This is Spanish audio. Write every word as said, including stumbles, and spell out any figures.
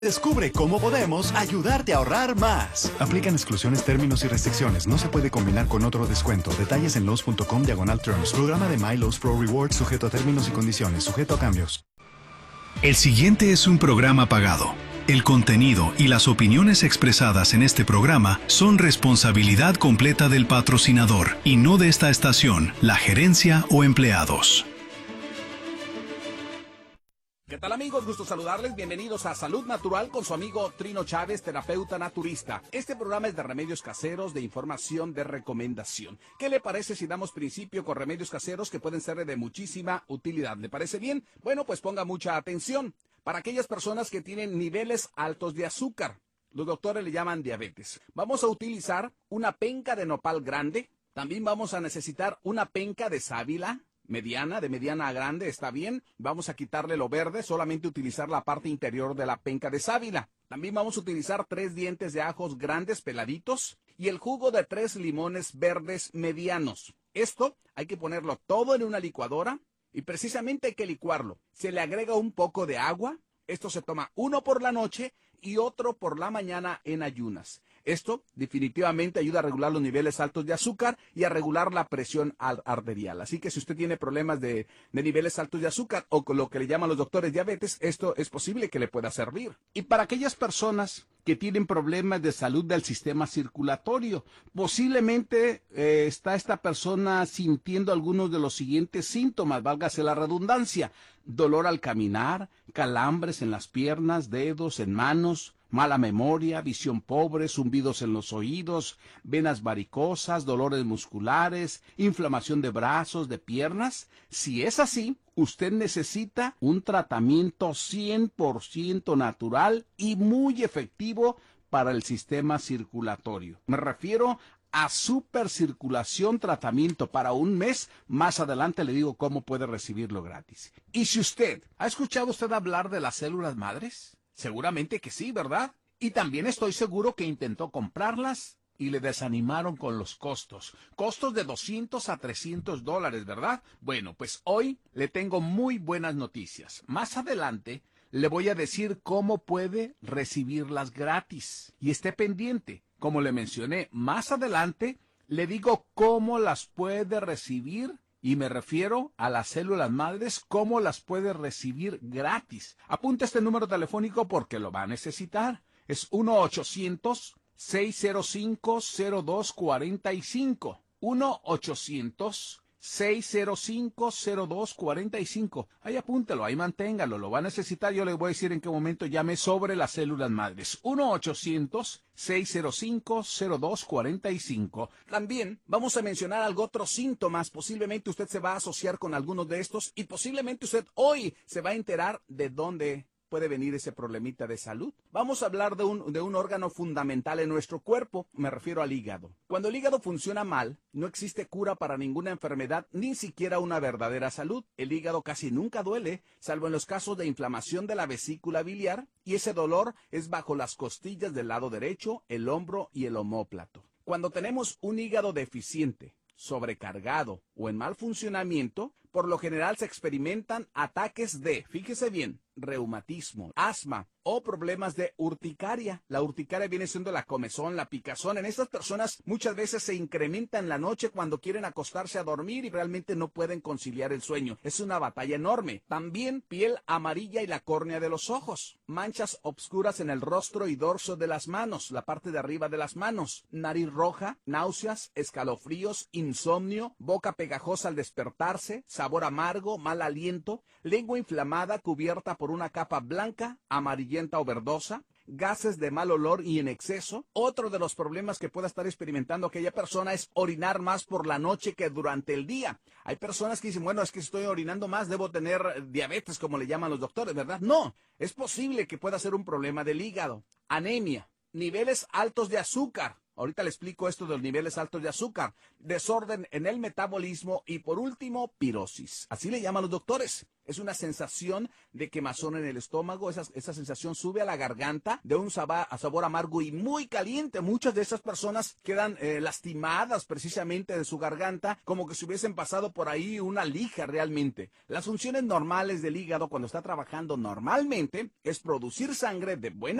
Descubre cómo podemos ayudarte a ahorrar más. Aplican exclusiones, términos y restricciones. No se puede combinar con otro descuento. Detalles en Lowe's punto com diagonal terms. Programa de My Lowe's Pro Rewards sujeto a términos y condiciones. Sujeto a cambios. El siguiente es un programa pagado. El contenido y las opiniones expresadas en este programa son responsabilidad completa del patrocinador y no de esta estación, la gerencia o empleados. ¿Qué tal, amigos? Gusto saludarles. Bienvenidos a Salud Natural con su amigo Trino Chávez, terapeuta naturista. Este programa es de remedios caseros, de información, de recomendación. ¿Qué le parece si damos principio con remedios caseros que pueden ser de muchísima utilidad? ¿Le parece bien? Bueno, pues ponga mucha atención. Para aquellas personas que tienen niveles altos de azúcar, los doctores le llaman diabetes. Vamos a utilizar una penca de nopal grande. También vamos a necesitar una penca de sábila mediana, de mediana a grande, está bien. Vamos a quitarle lo verde, solamente utilizar la parte interior de la penca de sábila. También vamos a utilizar tres dientes de ajos grandes peladitos y el jugo de tres limones verdes medianos. Esto hay que ponerlo todo en una licuadora y precisamente hay que licuarlo. Se le agrega un poco de agua. Esto se toma uno por la noche y otro por la mañana en ayunas. Esto definitivamente ayuda a regular los niveles altos de azúcar y a regular la presión arterial. Así que si usted tiene problemas de, de niveles altos de azúcar o con lo que le llaman los doctores diabetes, esto es posible que le pueda servir. Y para aquellas personas que tienen problemas de salud del sistema circulatorio, posiblemente eh, está esta persona sintiendo algunos de los siguientes síntomas, válgase la redundancia: dolor al caminar, calambres en las piernas, dedos, en manos, mala memoria, visión pobre, zumbidos en los oídos, venas varicosas, dolores musculares, inflamación de brazos, de piernas. Si es así, usted necesita un tratamiento cien por ciento natural y muy efectivo para el sistema circulatorio. Me refiero a supercirculación, tratamiento para un mes. Más adelante le digo cómo puede recibirlo gratis. Y si usted, ¿ha escuchado usted hablar de las células madres? Seguramente que sí, ¿verdad? Y también estoy seguro que intentó comprarlas y le desanimaron con los costos. Costos de doscientos a trescientos dólares, ¿verdad? Bueno, pues hoy le tengo muy buenas noticias. Más adelante le voy a decir cómo puede recibirlas gratis. Y esté pendiente. Como le mencioné, más adelante le digo cómo las puede recibir. Y me refiero a las células madres, cómo las puede recibir gratis. Apunta este número telefónico porque lo va a necesitar. Es uno ochocientos, seis cero cinco, cero dos cuatro cinco. uno ochocientos, seis cero cinco, cero dos cuatro cinco. Ahí apúntelo, ahí manténgalo, lo va a necesitar. Yo le voy a decir en qué momento llame sobre las células madres. uno ochocientos, seis cero cinco, cero dos cuatro cinco. También vamos a mencionar algo, otros síntomas. Posiblemente usted se va a asociar con algunos de estos y posiblemente usted hoy se va a enterar de dónde puede venir ese problemita de salud. Vamos a hablar de un, de un órgano fundamental en nuestro cuerpo, me refiero al hígado. Cuando el hígado funciona mal, no existe cura para ninguna enfermedad, ni siquiera una verdadera salud. El hígado casi nunca duele, salvo en los casos de inflamación de la vesícula biliar, y ese dolor es bajo las costillas del lado derecho, el hombro y el omóplato. Cuando tenemos un hígado deficiente, sobrecargado o en mal funcionamiento, por lo general se experimentan ataques de, fíjese bien, reumatismo, asma o problemas de urticaria. La urticaria viene siendo la comezón, la picazón. En estas personas muchas veces se incrementa en la noche cuando quieren acostarse a dormir y realmente no pueden conciliar el sueño. Es una batalla enorme. También piel amarilla y la córnea de los ojos, manchas obscuras en el rostro y dorso de las manos, la parte de arriba de las manos, nariz roja, náuseas, escalofríos, insomnio, boca pegajosa al despertarse, sabor amargo, mal aliento, lengua inflamada cubierta por una capa blanca, amarillenta o verdosa, gases de mal olor y en exceso. Otro de los problemas que pueda estar experimentando aquella persona es orinar más por la noche que durante el día. Hay personas que dicen, bueno, es que estoy orinando más, debo tener diabetes, como le llaman los doctores, ¿verdad? No, es posible que pueda ser un problema del hígado. Anemia, niveles altos de azúcar. Ahorita le explico esto de los niveles altos de azúcar, desorden en el metabolismo y por último, pirosis. Así le llaman los doctores. Es una sensación de quemazón en el estómago, esa, esa sensación sube a la garganta de un sabor, sabor amargo y muy caliente. Muchas de esas personas quedan eh, lastimadas precisamente de su garganta, como que si hubiesen pasado por ahí una lija realmente. Las funciones normales del hígado cuando está trabajando normalmente es producir sangre de buena